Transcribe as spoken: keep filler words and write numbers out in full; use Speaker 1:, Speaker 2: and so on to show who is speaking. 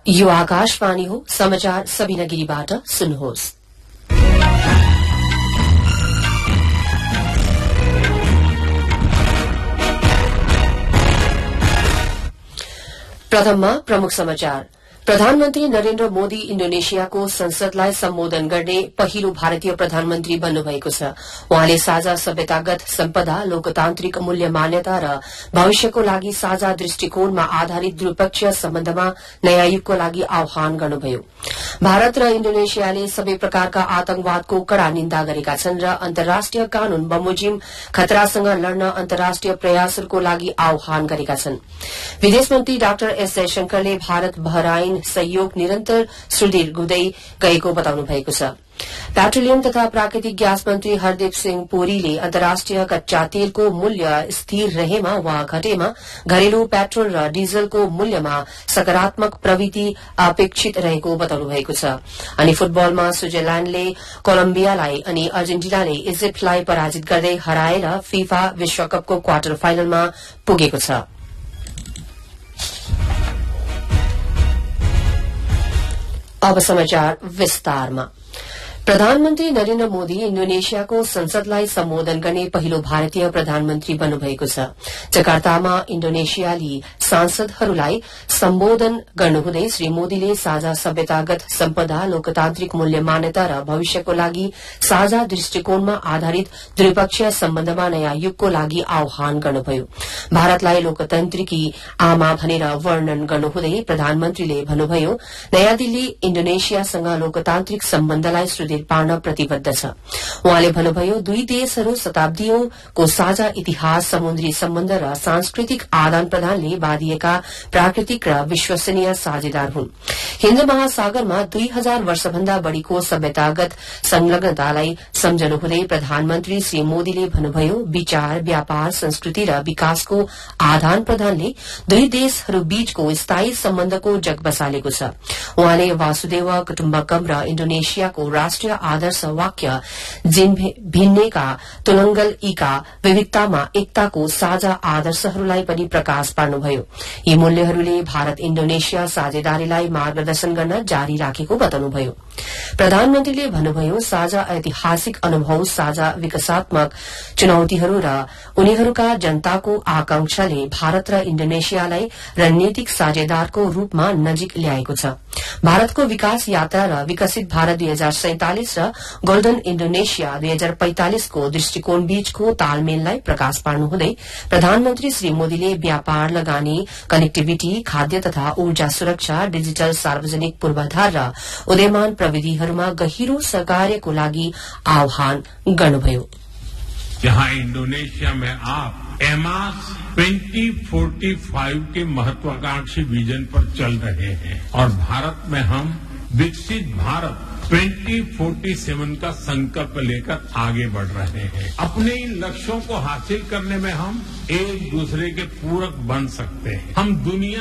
Speaker 1: यो आकाशवाणी हो समाचार सबिना गिरीबाट सुन्नुहोस्। प्रथममा प्रमुख समाचार। प्रधानमन्त्री नरेन्द्र मोदी इण्डोनेशियाको संसदलाई सम्बोधन गर्ने पहिलो भारतीय प्रधानमन्त्री बन्नुभएको छ। उहाँले साझा सभ्यतागत सम्पदा, लोकतान्त्रिक मूल्य मान्यता र भविष्यको लागि साझा दृष्टिकोणमा आधारित द्विपक्षीय सम्बन्धमा नयाँ युगको लागि आह्वान गर्नुभयो। भारत र इण्डोनेशियाले सबै प्रकारका आतंकवादको कड़ा निन्दा गरेका छन् र अन्तर्राष्ट्रिय कानून बमोजिम खतरासँग लड्न अन्तर्राष्ट्रिय प्रयासहरूको लागि आह्वान गरेका छन्। विदेश मन्त्री डाक्टर एस जयशंकरले भारत बहराइन सहयोग निरन्तर सुदृढ़ हुँदै गएको बताउनु भएको छ। पेट्रोलियम तथा प्राकृतिक ग्यास मन्त्री हरदीप सिंह पुरीले अन्तर्राष्ट्रिय कच्चा तेलको मूल्य स्थिर रहेमा वा घटेमा घरेलु पेट्रोल र डीजलको मूल्यमा सकारात्मक प्रवृत्ति अपेक्षित रहेको बताउनु भएको छ। अनि फुटबलमा स्विजरल्याण्डले कोलम्बियालाई अनि अर्जेन्टिनाले इजिप्टलाई पराजित गर्दै हराएर फीफा विश्वकपको क्वार्टर फाइनलमा पुगेको छ। अब समाचार विस्तारमा। प्रधानमन्त्री नरेन्द्र मोदी इण्डोनेशियाको संसदलाई सम्बोधन गर्ने पहिलो भारतीय प्रधानमन्त्री बन्नुभएको छ। जकार्तामा इण्डोनेशियाली सांसदहरूलाई सम्बोधन गर्नुहुँदै श्री मोदीले साझा सभ्यतागत सम्पदा, लोकतान्त्रिक मूल्य मान्यता र भविष्यको लागि साझा दृष्टिकोणमा आधारित द्विपक्षीय सम्बन्धमा नयाँ युगको लागि आह्वान गर्नुभयो। भारतलाई लोकतन्त्रिकी आमा भनेर वर्णन गर्नुहुँदै प्रधानमन्त्रीले भन्नुभयो, नयाँ दिल्ली इण्डोनेशियासँग लोकतान्त्रिक सम्बन्धलाई सुदृढ़ पार्न प्रतिबद्ध छ। उहाँले भन्नुभयो, दुई देशहरू शताब्दीयौंको साझा इतिहास, समुद्री सम्बन्ध र सांस्कृतिक आदान प्रदानले बाँधिएका प्राकृतिक र विश्वसनीय साझेदार हुन्। हिन्द महासागरमा दुई हजार वर्षभन्दा बढ़ीको सभ्यतागत संलग्नतालाई सम्झनुहुँदै प्रधानमन्त्री श्री मोदीले भन्नुभयो, विचार, व्यापार, संस्कृति र विकासको आदान प्रदानले दुई देशहरू बीचको स्थायी सम्बन्धको जग बसालेको छ। उहाँले वासुदेव कुटुम्बकम र इण्डोनेशियाको राष्ट्रिय आदर्श वाक्य जिन भिन्नेका तुलङ्गल इका विविधतामा एकताको साझा आदर्शहरूलाई पनि प्रकाश पार्नुभयो। यी मूल्यहरूले भारत इण्डोनेशिया साझेदारीलाई मार्गदर्शन गर्न जारी राखेको बताउनुभयो। प्रधानमन्त्रीले भन्नुभयो, साझा ऐतिहासिक अनुभव, साझा विकासात्मक चुनौतीहरू र उनीहरूका जनताको आकांक्षाले भारत र इण्डोनेशियालाई रणनीतिक साझेदारको रूपमा नजिक ल्याएको छ। भारतको विकास यात्रा र विकसित भारत दुई हजार सैंतालिस र गोल्डन इण्डोनेशिया दुई हजार पैंतालिसको दृष्टिकोण बीचको तालमेललाई प्रकाश पार्नुहुँदै प्रधानमन्त्री श्री मोदीले व्यापार, लगानी, कनेक्टिभिटी, खाद्य तथा ऊर्जा सुरक्षा, डिजिटल सार्वजनिक पूर्वाधार र उदयमान प्रविधिहरूमा गहिरो सहकार्यको लागि आह्वान गर्नुभयो।
Speaker 2: जहां इंडोनेशिया में आप एमास ट्वेंटी फोर्टी फाइव के महत्वाकांक्षी विजन पर चल रहे हैं और भारत में हम विकसित भारत ट्वेंटी फोर्टी सेवन का संकल्प लेकर आगे बढ़ रहे हैं। अपने इन लक्ष्यों को हासिल करने में हम एक दूसरे के पूरक बन सकते हैं। हम दुनिया